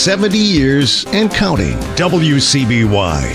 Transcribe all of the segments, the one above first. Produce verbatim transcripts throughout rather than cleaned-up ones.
seventy years and counting. W C B Y.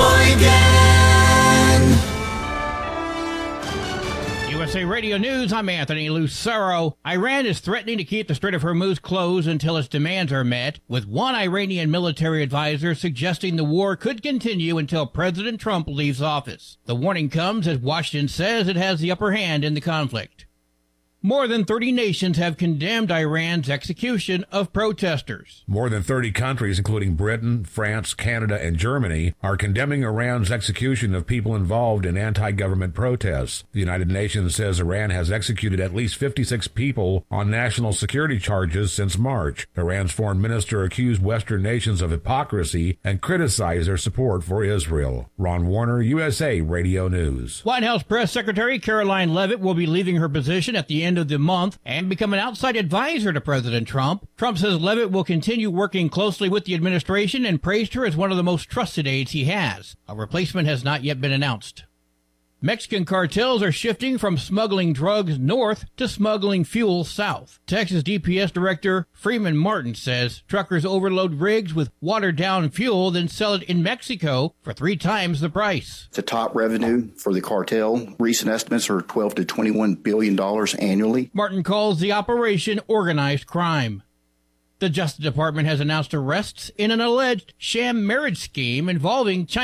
U S A Radio News, I'm Anthony Lucero. Iran is threatening to keep the Strait of Hormuz closed until its demands are met, with one Iranian military advisor suggesting the war could continue until President Trump leaves office. The warning comes as Washington says it has the upper hand in the conflict. More than thirty nations have condemned Iran's execution of protesters. More than thirty countries, including Britain, France, Canada, and Germany, are condemning Iran's execution of people involved in anti-government protests. The United Nations says Iran has executed at least fifty-six people on national security charges since March. Iran's foreign minister accused Western nations of hypocrisy and criticized their support for Israel. Ron Warner, U S A Radio News. White House Press Secretary Caroline Leavitt will be leaving her position at the end of the month and become an outside advisor to President Trump. Trump says Leavitt will continue working closely with the administration and praised her as one of the most trusted aides he has. A replacement has not yet been announced. Mexican cartels are shifting from smuggling drugs north to smuggling fuel south. Texas D P S Director Freeman Martin says truckers overload rigs with watered-down fuel, then sell it in Mexico for three times the price. The top revenue for the cartel, recent estimates are twelve to twenty-one billion dollars annually. Martin calls the operation organized crime. The Justice Department has announced arrests in an alleged sham marriage scheme involving China.